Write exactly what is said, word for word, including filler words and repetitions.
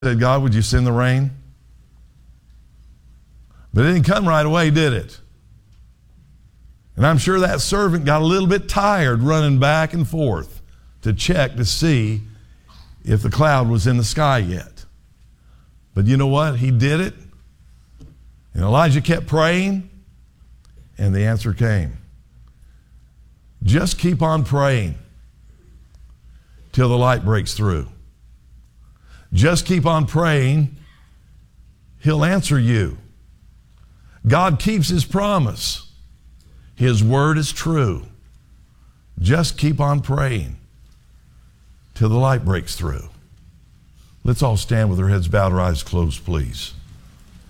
said, God, would you send the rain? But it didn't come right away, did it? And I'm sure that servant got a little bit tired running back and forth to check to see if the cloud was in the sky yet. But you know what? He did it. And Elijah kept praying, and the answer came. Just keep on praying till the light breaks through. Just keep on praying. He'll answer you. God keeps His promise. His word is true. Just keep on praying till the light breaks through. Let's all stand with our heads bowed, our eyes closed, please.